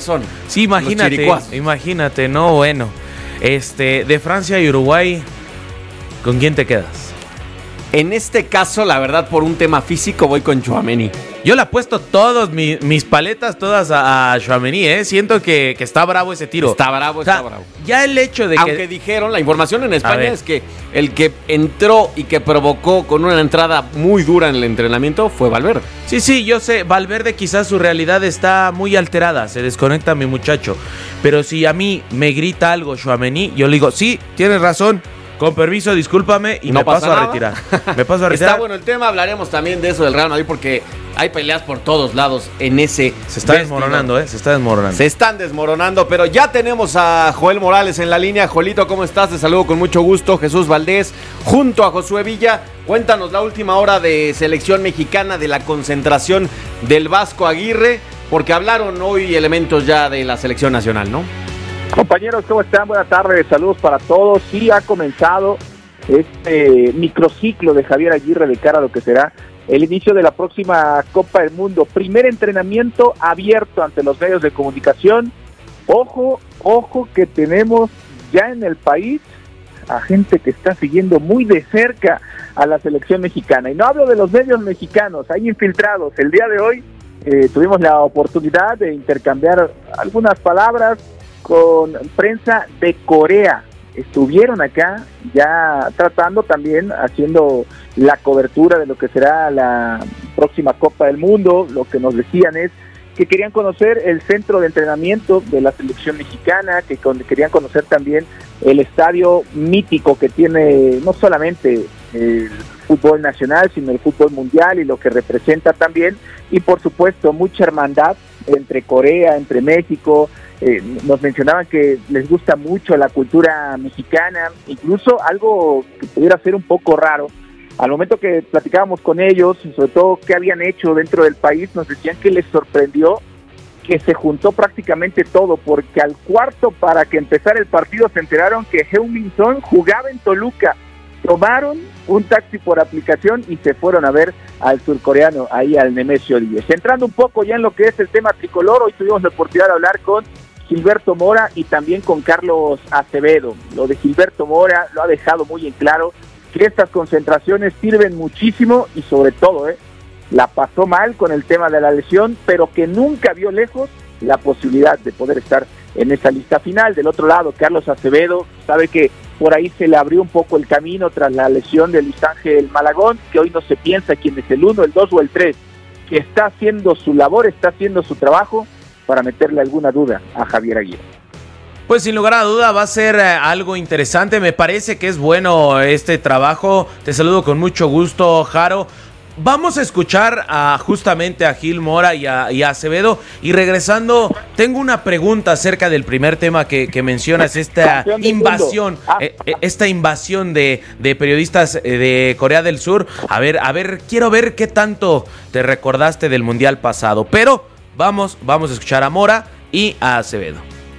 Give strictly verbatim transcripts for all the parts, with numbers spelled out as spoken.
son? Sí, imagínate, imagínate, no, bueno. Este, de Francia y Uruguay, ¿con quién te quedas? En este caso, la verdad, por un tema físico, voy con Tchouaméni. Yo le apuesto todos mi, mis paletas todas a, a Tchouaméni, ¿eh? Siento que, que está bravo ese tiro. Está bravo, o sea, está bravo. Ya el hecho de Aunque que... dijeron, la información en España es que el que entró y que provocó con una entrada muy dura en el entrenamiento fue Valverde. Sí, sí, yo sé, Valverde quizás su realidad está muy alterada, se desconecta mi muchacho. Pero si a mí me grita algo Tchouaméni, yo le digo, sí, tienes razón. Con permiso, discúlpame y no me paso nada. a retirar. Me paso a retirar. Está bueno el tema, hablaremos también de eso del Real Madrid porque hay peleas por todos lados en ese... Se está vestidor. desmoronando, ¿eh? Se está desmoronando. Se están desmoronando, pero ya tenemos a Joel Morales en la línea. Joelito, ¿cómo estás? Te saludo con mucho gusto. Jesús Valdés, junto a Josué Villa. Cuéntanos la última hora de selección mexicana, de la concentración del Vasco Aguirre, porque hablaron hoy elementos ya de la selección nacional, ¿no? Compañeros, ¿cómo están? Buenas tardes, saludos para todos. Sí, ha comenzado este microciclo de Javier Aguirre de cara a lo que será el inicio de la próxima Copa del Mundo. Primer entrenamiento abierto ante los medios de comunicación. Ojo, ojo que tenemos ya en el país a gente que está siguiendo muy de cerca a la selección mexicana. Y no hablo de los medios mexicanos, hay infiltrados. El día de hoy eh, tuvimos la oportunidad de intercambiar algunas palabras con prensa de Corea. Estuvieron acá ya tratando también, haciendo la cobertura de lo que será la próxima Copa del Mundo. Lo que nos decían es que querían conocer el centro de entrenamiento de la selección mexicana, que con, querían conocer también el estadio mítico que tiene no solamente el fútbol nacional, sino el fútbol mundial y lo que representa también, y por supuesto mucha hermandad entre Corea, entre México. Eh, nos mencionaban que les gusta mucho la cultura mexicana, incluso algo que pudiera ser un poco raro. Al momento que platicábamos con ellos, sobre todo qué habían hecho dentro del país, nos decían que les sorprendió que se juntó prácticamente todo, porque al cuarto para que empezara el partido se enteraron que Heung-min Son jugaba en Toluca. Tomaron un taxi por aplicación y se fueron a ver al surcoreano, ahí al Nemesio diez. Entrando un poco ya en lo que es el tema tricolor, hoy tuvimos la oportunidad de hablar con Gilberto Mora y también con Carlos Acevedo. Lo de Gilberto Mora lo ha dejado muy en claro, que estas concentraciones sirven muchísimo y sobre todo, eh, la pasó mal con el tema de la lesión, pero que nunca vio lejos la posibilidad de poder estar en esa lista final. Del otro lado, Carlos Acevedo sabe que por ahí se le abrió un poco el camino tras la lesión de Luis Ángel Malagón, que hoy no se piensa quién es el uno, el dos o el tres, que está haciendo su labor, está haciendo su trabajo para meterle alguna duda a Javier Aguirre. Pues sin lugar a duda va a ser eh, algo interesante. Me parece que es bueno este trabajo. Te saludo con mucho gusto, Jaro. Vamos a escuchar a, justamente a Gil Mora y a, y a Acevedo. Y regresando, tengo una pregunta acerca del primer tema que, que mencionas, esta invasión, eh, esta invasión de, de periodistas de Corea del Sur. A ver, a ver, quiero ver qué tanto te recordaste del Mundial pasado. Pero vamos, vamos a escuchar a Mora y a Acevedo.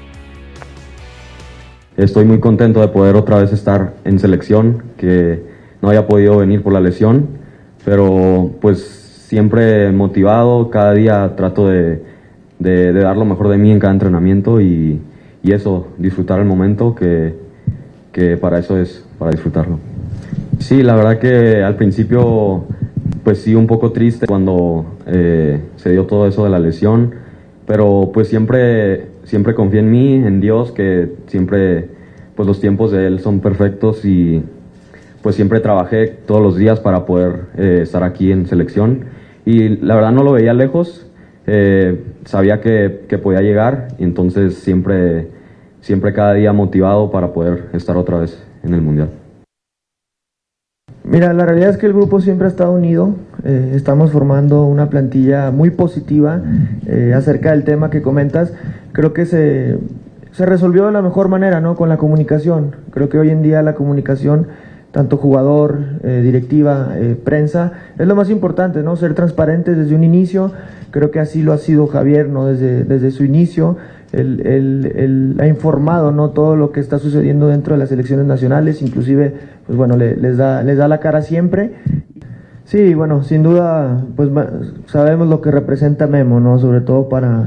Estoy muy contento de poder otra vez estar en selección, que no haya podido venir por la lesión. Pero pues siempre motivado, cada día trato de, de, de dar lo mejor de mí en cada entrenamiento y, y eso, disfrutar el momento, que, que para eso es, para disfrutarlo. Sí, la verdad que al principio pues sí un poco triste cuando eh, se dio todo eso de la lesión, pero pues siempre, siempre confié en mí, en Dios, que siempre pues los tiempos de Él son perfectos y pues siempre trabajé todos los días para poder eh, estar aquí en selección y la verdad no lo veía lejos, eh, sabía que, que podía llegar y entonces siempre, siempre cada día motivado para poder estar otra vez en el Mundial. Mira, la realidad es que el grupo siempre ha estado unido, eh, estamos formando una plantilla muy positiva eh, acerca del tema que comentas. Creo que se, se resolvió de la mejor manera, ¿no? Con la comunicación. Creo que hoy en día la comunicación, tanto jugador, eh, directiva, eh, prensa, es lo más importante, ¿no? Ser transparentes desde un inicio. Creo que así lo ha sido Javier, ¿no? Desde, desde su inicio, él, él, él ha informado, ¿no? Todo lo que está sucediendo dentro de las selecciones nacionales, inclusive, pues bueno, le, les da, les da la cara siempre. Sí, bueno, sin duda, pues sabemos lo que representa Memo, ¿no? Sobre todo para,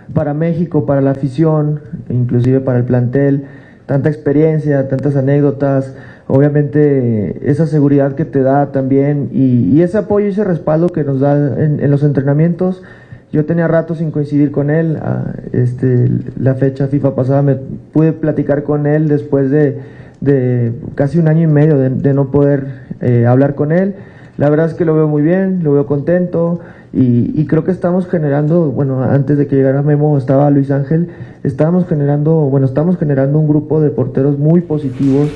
para México, para la afición, inclusive para el plantel, tanta experiencia, tantas anécdotas, obviamente esa seguridad que te da también y, y ese apoyo y ese respaldo que nos da en, en los entrenamientos. Yo tenía rato sin coincidir con él, a, este, la fecha FIFA pasada me pude platicar con él después de, de casi un año y medio de, de no poder eh, hablar con él. La verdad es que lo veo muy bien, lo veo contento y, y creo que estamos generando, bueno, antes de que llegara Memo estaba Luis Ángel, estábamos generando, bueno, estamos generando un grupo de porteros muy positivos.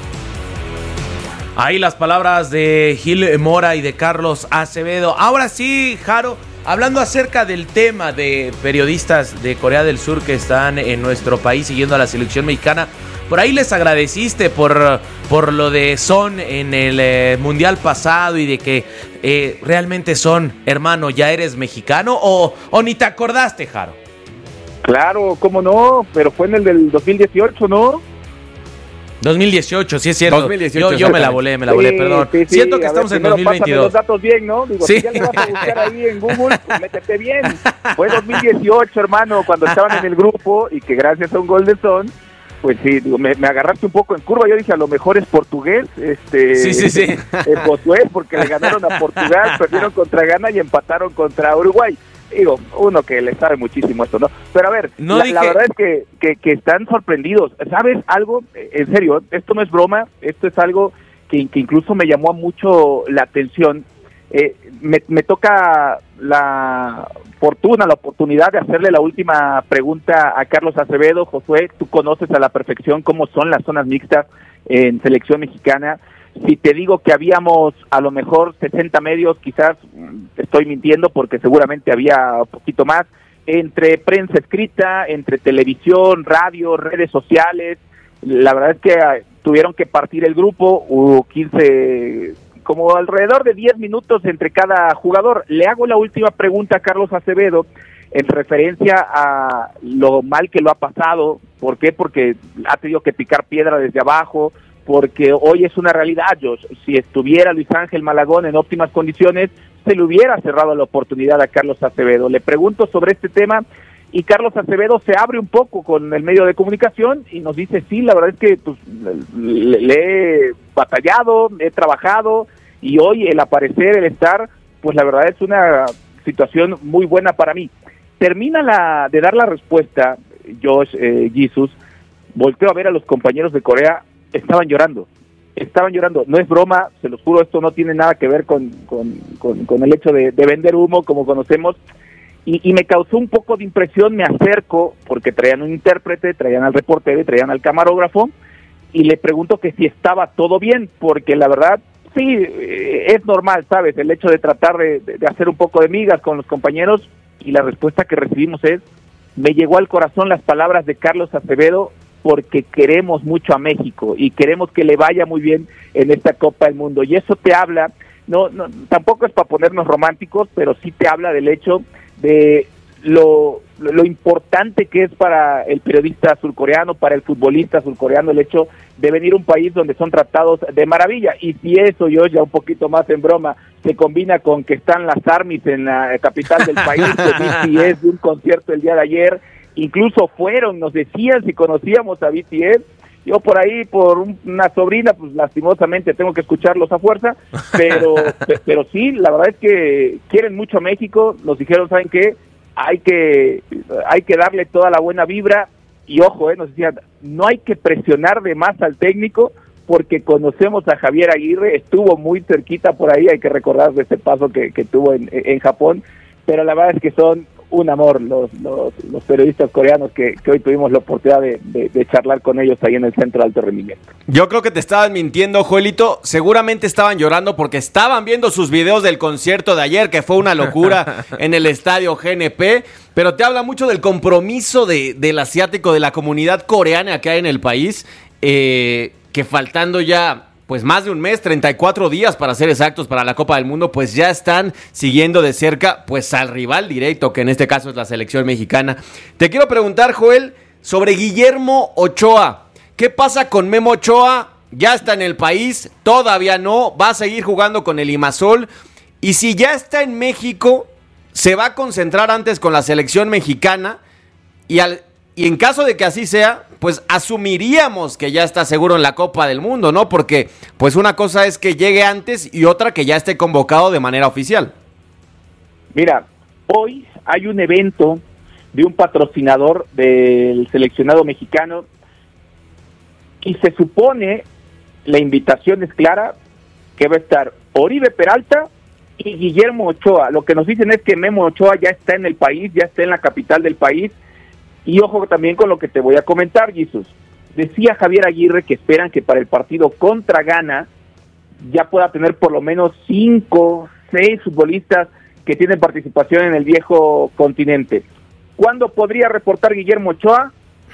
Ahí las palabras de Gil Mora y de Carlos Acevedo. Ahora sí, Jaro, hablando acerca del tema de periodistas de Corea del Sur que están en nuestro país siguiendo a la selección mexicana, por ahí les agradeciste por, por lo de Son en el eh, Mundial pasado y de que eh, realmente Son, hermano, ya eres mexicano o, o ni te acordaste, Jaro. Claro, cómo no, pero fue en el del dos mil dieciocho, ¿no? dos mil dieciocho, sí es cierto. dos mil dieciocho, yo, yo me la volé, me la volé, sí, perdón. Sí, sí. Siento que A estamos ver, en dos mil veintidós. Los datos bien, ¿no? Digo, sí. si ya le vas a buscar ahí en Google, pues métete bien. Fue dos mil dieciocho, hermano, cuando estaban en el grupo y que gracias a un gol de Son, pues sí, digo, me, me agarraste un poco en curva. Yo dije, a lo mejor es portugués, este, sí, sí, sí. el Josué, porque le ganaron a Portugal, perdieron contra Ghana y empataron contra Uruguay. Digo, uno que le sabe muchísimo esto, ¿no? Pero a ver, no la, dije... la verdad es que, que, que están sorprendidos. ¿Sabes algo? En serio, esto no es broma, esto es algo que, que incluso me llamó mucho la atención. Eh, me, me toca la fortuna, la oportunidad de hacerle la última pregunta a Carlos Acevedo. Josué, tú conoces a la perfección cómo son las zonas mixtas en selección mexicana. Si te digo que habíamos a lo mejor sesenta medios, quizás te estoy mintiendo porque seguramente había un poquito más, entre prensa escrita, entre televisión, radio, redes sociales. La verdad es que tuvieron que partir el grupo, hubo quince, como alrededor de diez minutos entre cada jugador. Le hago la última pregunta a Carlos Acevedo en referencia a lo mal que lo ha pasado. ¿Por qué? Porque ha tenido que picar piedra desde abajo, porque hoy es una realidad. Yo, si estuviera Luis Ángel Malagón en óptimas condiciones, se le hubiera cerrado la oportunidad a Carlos Acevedo. Le pregunto sobre este tema y Carlos Acevedo se abre un poco con el medio de comunicación y nos dice, sí, la verdad es que pues, le, le he batallado, he trabajado y hoy el aparecer, el estar, pues la verdad es una situación muy buena para mí. Termina la, de dar la respuesta, Josh, eh, Jesus, volteo a ver a los compañeros de Corea. Estaban llorando, estaban llorando, no es broma, se los juro, esto no tiene nada que ver con, con, con, con el hecho de, de vender humo como conocemos, y, y me causó un poco de impresión. Me acerco, porque traían un intérprete, traían al reportero y traían al camarógrafo, y le pregunto que si estaba todo bien, porque la verdad, sí, es normal, ¿sabes?, el hecho de tratar de, de hacer un poco de migas con los compañeros, y la respuesta que recibimos es, me llegó al corazón las palabras de Carlos Acevedo, porque queremos mucho a México y queremos que le vaya muy bien en esta Copa del Mundo. Y eso te habla, no, no tampoco es para ponernos románticos, pero sí te habla del hecho de lo, lo, lo importante que es para el periodista surcoreano, para el futbolista surcoreano, el hecho de venir a un país donde son tratados de maravilla. Y si eso, yo ya un poquito más en broma, se combina con que están las ARMYs en la capital del país, que B T S de un concierto el día de ayer, incluso fueron, nos decían si conocíamos a B T S. Yo por ahí, por un, una sobrina, pues lastimosamente tengo que escucharlos a fuerza, pero pero sí, la verdad es que quieren mucho a México. Nos dijeron, ¿saben qué? Hay que hay que darle toda la buena vibra, y ojo, eh, nos decían, no hay que presionar de más al técnico, porque conocemos a Javier Aguirre, estuvo muy cerquita por ahí, hay que recordar de ese paso que, que tuvo en, en Japón, pero la verdad es que son un amor los, los, los periodistas coreanos que, que hoy tuvimos la oportunidad de, de, de charlar con ellos ahí en el Centro de Alto Rendimiento. Yo creo que te estaban mintiendo, Joelito. Seguramente estaban llorando porque estaban viendo sus videos del concierto de ayer, que fue una locura en el estadio G N P, pero te habla mucho del compromiso de, del asiático, de la comunidad coreana que hay en el país, eh, que faltando ya pues más de un mes, treinta y cuatro días para ser exactos para la Copa del Mundo, pues ya están siguiendo de cerca pues al rival directo, que en este caso es la selección mexicana. Te quiero preguntar, Joel, sobre Guillermo Ochoa. ¿Qué pasa con Memo Ochoa? Ya está en el país, todavía no, va a seguir jugando con el Limassol, y si ya está en México, se va a concentrar antes con la selección mexicana, y, al, y en caso de que así sea, pues asumiríamos que ya está seguro en la Copa del Mundo, ¿no? Porque pues una cosa es que llegue antes y otra que ya esté convocado de manera oficial. Mira, hoy hay un evento de un patrocinador del seleccionado mexicano y se supone, la invitación es clara, que va a estar Oribe Peralta y Guillermo Ochoa. Lo que nos dicen es que Memo Ochoa ya está en el país, ya está en la capital del país. Y ojo también con lo que te voy a comentar, Jesús. Decía Javier Aguirre que esperan que para el partido contra Ghana ya pueda tener por lo menos cinco, seis futbolistas que tienen participación en el viejo continente. ¿Cuándo podría reportar Guillermo Ochoa?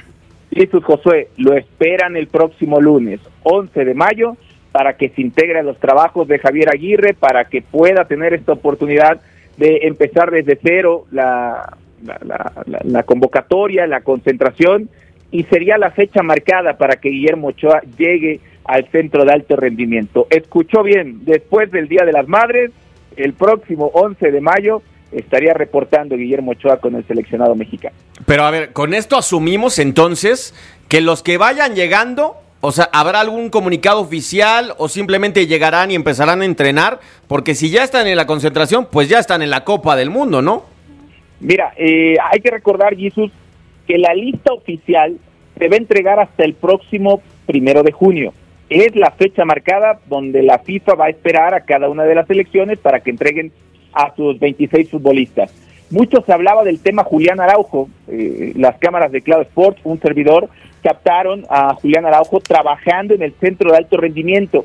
Jesús Josué, lo esperan el próximo lunes, once de mayo, para que se integre a los trabajos de Javier Aguirre, para que pueda tener esta oportunidad de empezar desde cero la, la, la, la, la convocatoria, la concentración, y sería la fecha marcada para que Guillermo Ochoa llegue al centro de alto rendimiento. Escuchó bien, después del Día de las Madres, el próximo once de mayo, estaría reportando Guillermo Ochoa con el seleccionado mexicano. Pero a ver, con esto asumimos entonces que los que vayan llegando, o sea, ¿habrá algún comunicado oficial o simplemente llegarán y empezarán a entrenar? Porque si ya están en la concentración, pues ya están en la Copa del Mundo, ¿no? Mira, eh, hay que recordar, Jesús, que la lista oficial se va a entregar hasta el próximo primero de junio. Es la fecha marcada donde la FIFA va a esperar a cada una de las selecciones para que entreguen a sus veintiséis futbolistas. Mucho se hablaba del tema Julián Araujo, eh, las cámaras de Claro Sports, un servidor, captaron a Julián Araujo trabajando en el centro de alto rendimiento.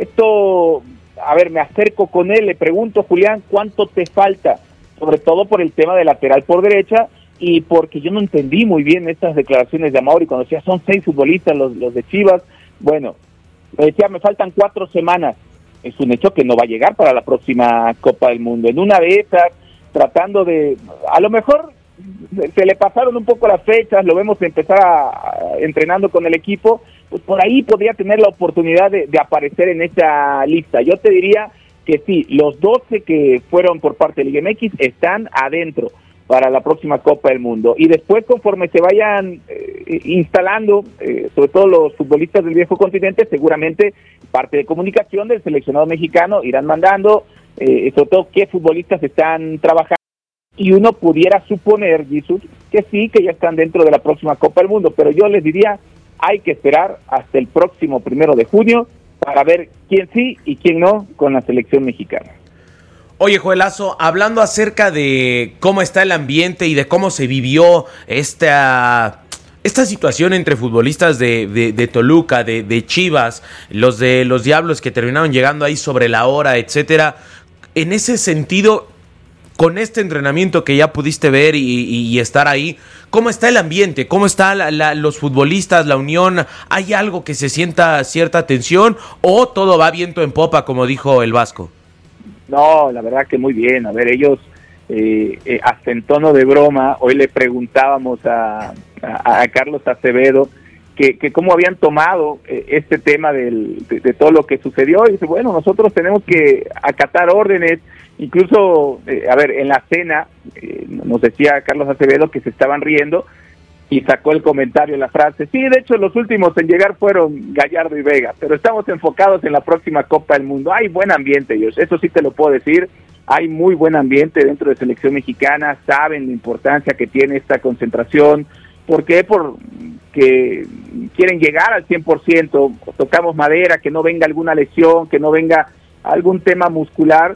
Esto, a ver, me acerco con él, le pregunto, Julián, ¿cuánto te falta? Sobre todo por el tema de lateral por derecha y porque yo no entendí muy bien estas declaraciones de Amaury cuando decía son seis futbolistas los, los de Chivas. Bueno, me decía, me faltan cuatro semanas. Es un hecho que no va a llegar para la próxima Copa del Mundo. En una de esas, tratando de, a lo mejor se le pasaron un poco las fechas, lo vemos empezar a, a, entrenando con el equipo, pues por ahí podría tener la oportunidad de, de aparecer en esta lista. Yo te diría que sí, los doce que fueron por parte de Liga M X están adentro para la próxima Copa del Mundo. Y después, conforme se vayan eh, instalando, eh, sobre todo los futbolistas del viejo continente, seguramente parte de comunicación del seleccionado mexicano irán mandando, eh, sobre todo qué futbolistas están trabajando, y uno pudiera suponer, Jesús, que sí, que ya están dentro de la próxima Copa del Mundo, pero yo les diría, hay que esperar hasta el próximo primero de junio para ver quién sí y quién no con la selección mexicana. Oye, Joelazo, hablando acerca de cómo está el ambiente y de cómo se vivió esta, esta situación entre futbolistas de, de, de Toluca, de, de Chivas, los de los Diablos que terminaron llegando ahí sobre la hora, etcétera. En ese sentido, con este entrenamiento que ya pudiste ver y, y, y estar ahí, ¿cómo está el ambiente? ¿Cómo están la, la, los futbolistas, la unión? ¿Hay algo que se sienta cierta tensión o todo va viento en popa, como dijo el Vasco? No, la verdad que muy bien. A ver, ellos, eh, eh, hasta en tono de broma, hoy le preguntábamos a, a, a Carlos Acevedo que, que cómo habían tomado eh, este tema del, de, de todo lo que sucedió. Y dice, bueno, nosotros tenemos que acatar órdenes. Incluso, eh, a ver, en la cena, eh, nos decía Carlos Acevedo que se estaban riendo y sacó el comentario, la frase, sí, de hecho los últimos en llegar fueron Gallardo y Vega, pero estamos enfocados en la próxima Copa del Mundo. Hay buen ambiente, ellos, eso sí te lo puedo decir, hay muy buen ambiente dentro de selección mexicana, saben la importancia que tiene esta concentración, porque porque quieren llegar al cien por ciento, tocamos madera, que no venga alguna lesión, que no venga algún tema muscular,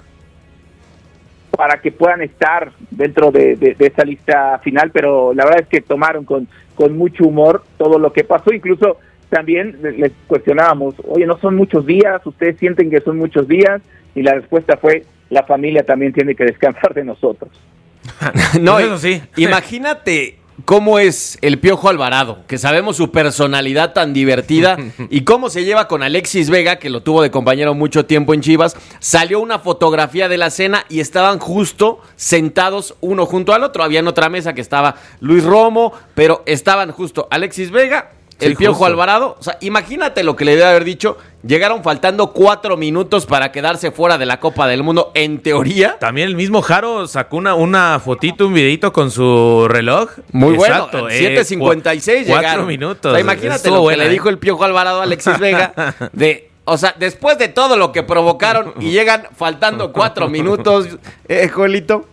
para que puedan estar dentro de, de, de esa lista final, pero la verdad es que tomaron con, con mucho humor todo lo que pasó. Incluso también les cuestionábamos, oye, ¿no son muchos días? ¿Ustedes sienten que son muchos días? Y la respuesta fue, la familia también tiene que descansar de nosotros. No, eso sí. Imagínate cómo es el Piojo Alvarado, que sabemos su personalidad tan divertida y cómo se lleva con Alexis Vega, que lo tuvo de compañero mucho tiempo en Chivas. Salió una fotografía de la cena y estaban justo sentados uno junto al otro. Había en otra mesa que estaba Luis Romo, pero estaban justo Alexis Vega, el Sí, Piojo justo. Alvarado. O sea, imagínate lo que le debe haber dicho. Llegaron faltando cuatro minutos para quedarse fuera de la Copa del Mundo, en teoría. También el mismo Jaro sacó una, una fotito, un videito con su reloj. Muy Exacto, bueno, eh, siete cincuenta y seis cu- llegaron. Cuatro minutos. O sea, imagínate Estuvo lo que buena, le ¿eh? dijo el Piojo Alvarado a Alexis Vega. de, o sea, después de todo lo que provocaron y llegan faltando cuatro minutos, eh, Joelito.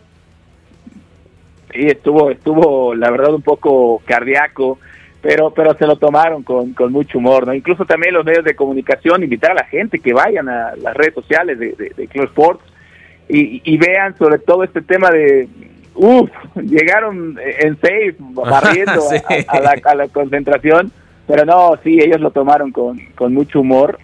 Sí, estuvo, estuvo la verdad un poco cardíaco, pero pero se lo tomaron con, con mucho humor, ¿no? Incluso también los medios de comunicación, invitar a la gente que vayan a las redes sociales de, de, de Claro Sports y, y vean sobre todo este tema de, uff, llegaron en safe, barriendo Sí. a, a, la, a la concentración, pero no, sí, ellos lo tomaron con, con mucho humor,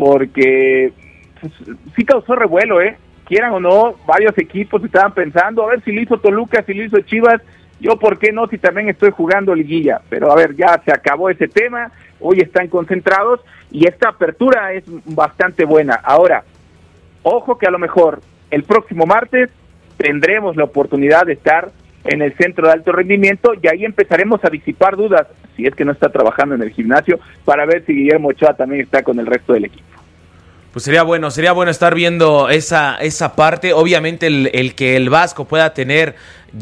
porque pues, sí causó revuelo, ¿eh? Quieran o no, varios equipos estaban pensando, a ver si lo hizo Toluca, si lo hizo Chivas, yo por qué no, si también estoy jugando liguilla. Pero a ver, ya se acabó ese tema, hoy están concentrados y esta apertura es bastante buena. Ahora, ojo que a lo mejor el próximo martes tendremos la oportunidad de estar en el centro de alto rendimiento y ahí empezaremos a disipar dudas, si es que no está trabajando en el gimnasio, para ver si Guillermo Ochoa también está con el resto del equipo. Pues sería bueno, sería bueno estar viendo esa, esa parte. Obviamente el, el que el Vasco pueda tener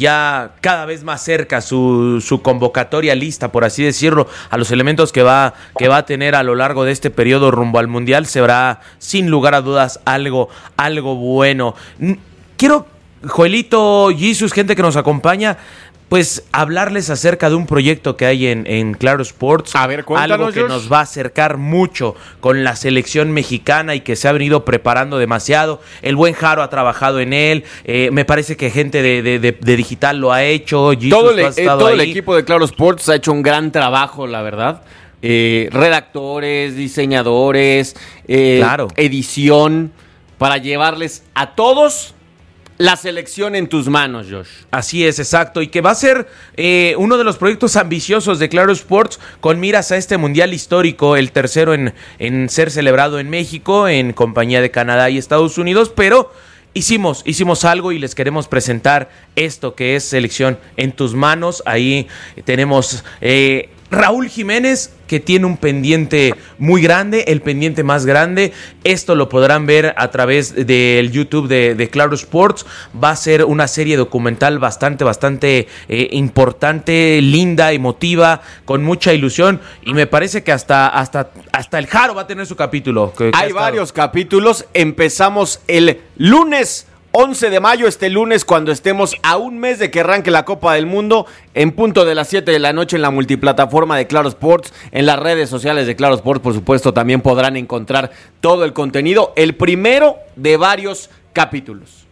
ya cada vez más cerca su, su convocatoria lista, por así decirlo, a los elementos que va, que va a tener a lo largo de este periodo rumbo al Mundial, será sin lugar a dudas algo, algo bueno. Quiero, Joelito, Jesus, gente que nos acompaña, pues hablarles acerca de un proyecto que hay en, en Claro Sports. A ver, cuéntanos, algo que Josh. nos va a acercar mucho con la selección mexicana y que se ha venido preparando demasiado. El buen Jaro ha trabajado en él. Eh, me parece que gente de, de, de, de digital lo ha hecho. Jesus, Todo, el, tú has eh, estado todo el ahí. equipo de Claro Sports ha hecho un gran trabajo, la verdad. Eh, redactores, diseñadores, eh, Claro. edición, para llevarles a todos la selección en tus manos, Josh. Así es, exacto, y que va a ser eh, uno de los proyectos ambiciosos de Claro Sports con miras a este mundial histórico, el tercero en, en ser celebrado en México, en compañía de Canadá y Estados Unidos, pero hicimos, hicimos algo y les queremos presentar esto que es Selección en tus manos. Ahí tenemos eh, Raúl Jiménez, que tiene un pendiente muy grande, el pendiente más grande. Esto lo podrán ver a través del YouTube de, de Claro Sports. Va a ser una serie documental bastante, bastante eh, importante, linda, emotiva, con mucha ilusión. Y me parece que hasta, hasta, hasta el Jaro va a tener su capítulo. Que, que ha Hay estado. varios capítulos. Empezamos el lunes once de mayo, este lunes, cuando estemos a un mes de que arranque la Copa del Mundo, en punto de las siete de la noche en la multiplataforma de Claro Sports, en las redes sociales de Claro Sports, por supuesto, también podrán encontrar todo el contenido, el primero de varios capítulos.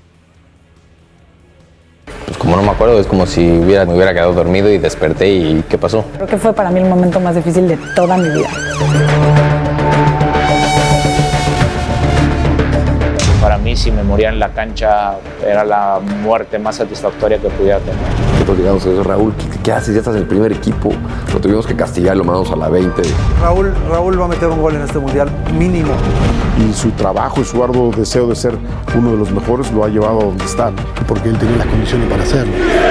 Pues como no me acuerdo, es como si hubiera, me hubiera quedado dormido y desperté y ¿qué pasó? Creo que fue para mí el momento más difícil de toda mi vida. Para mí, si me moría en la cancha, era la muerte más satisfactoria que pudiera tener. Nosotros llegamos a eso, Raúl, ¿qué, ¿qué haces? Ya estás en el primer equipo. Lo tuvimos que castigar, lo mandamos a la veinte. Raúl, Raúl va a meter un gol en este mundial, mínimo. Y su trabajo y su arduo deseo de ser uno de los mejores lo ha llevado a donde está. Porque él tenía las condiciones para hacerlo.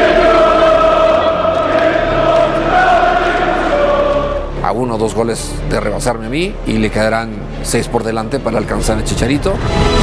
A uno o dos goles de rebasarme a mí y le quedarán seis por delante para alcanzar a Chicharito.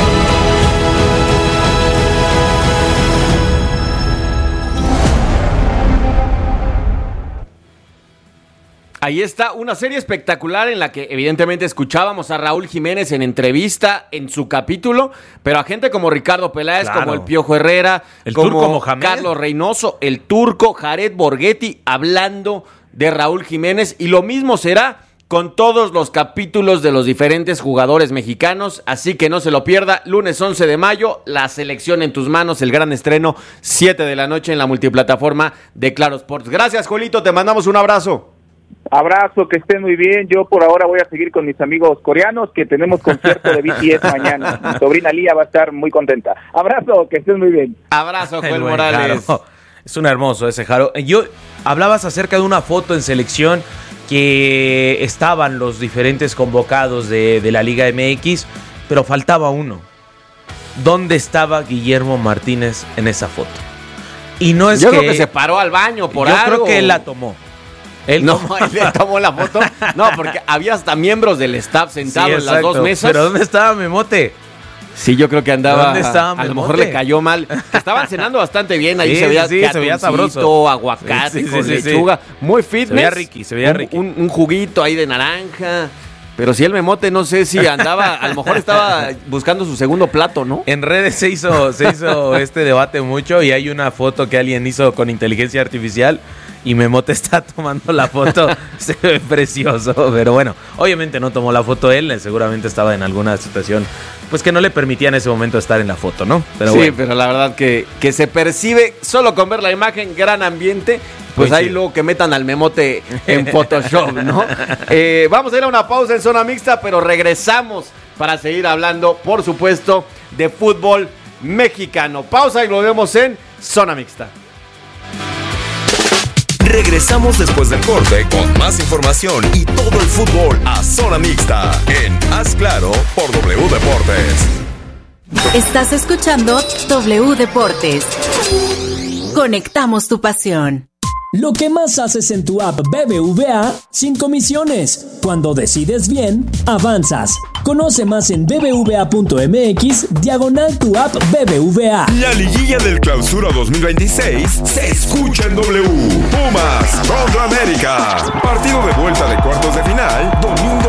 Ahí está una serie espectacular en la que evidentemente escuchábamos a Raúl Jiménez en entrevista en su capítulo, pero a gente como Ricardo Peláez, Claro. como el Piojo Herrera, El como Turco Mohamed. Carlos Reynoso, el Turco, Jared Borghetti, hablando de Raúl Jiménez, y lo mismo será con todos los capítulos de los diferentes jugadores mexicanos, así que no se lo pierda, lunes once de mayo, la selección en tus manos, el gran estreno, siete de la noche en la multiplataforma de Claro Sports. Gracias, Jolito, te mandamos un abrazo. Abrazo, que estén muy bien. Yo por ahora voy a seguir con mis amigos coreanos, que tenemos concierto de B T S mañana. Mi sobrina Lía va a estar muy contenta. Abrazo, que estén muy bien. Abrazo, Joel El buen Morales. Jaro. Es un hermoso ese Jaro. Yo hablabas acerca de una foto en selección que estaban los diferentes convocados de, de la Liga M X, pero faltaba uno. ¿Dónde estaba Guillermo Martínez en esa foto? Y no es Yo que, creo que se paró al baño por yo algo. creo que él la tomó. Él no, tomó... él le tomó la foto. No, porque había hasta miembros del staff sentados sí, en las dos mesas. ¿Pero dónde estaba Memote? Sí, yo creo que andaba. ¿Dónde estaba A lo mejor le cayó mal. Estaban cenando bastante bien. Ahí sí, se veía, sí, se veía sabroso. Aguacate sí, sí, con sí, lechuga. Sí. Muy fitness. Se veía Ricky, se veía un, Ricky. Un, un juguito ahí de naranja. Pero si el Memote, no sé si andaba, a lo mejor estaba buscando su segundo plato, ¿no? En redes se hizo, se hizo este debate mucho y hay una foto que alguien hizo con inteligencia artificial y Memote está tomando la foto. Se ve precioso, pero bueno, obviamente no tomó la foto él, seguramente estaba en alguna situación pues que no le permitía en ese momento estar en la foto, ¿no? Pero sí, bueno. Pero la verdad que, que se percibe solo con ver la imagen, gran ambiente. Pues, pues ahí sí. Luego que metan al Memote en Photoshop, ¿no? eh, vamos a ir a una pausa en Zona Mixta, pero regresamos para seguir hablando, por supuesto, de fútbol mexicano. Pausa y lo vemos en Zona Mixta. Regresamos después del corte con más información y todo el fútbol a Zona Mixta en Haz Claro por W Deportes. Estás escuchando W Deportes. Conectamos tu pasión. Lo que más haces en tu app B B V A sin comisiones. Cuando decides bien, avanzas. Conoce más en bbva.mx diagonal tu app B B V A. La liguilla del Clausura dos mil veintiséis se escucha en W. Pumas contra América. Partido de vuelta de cuartos de final, domingo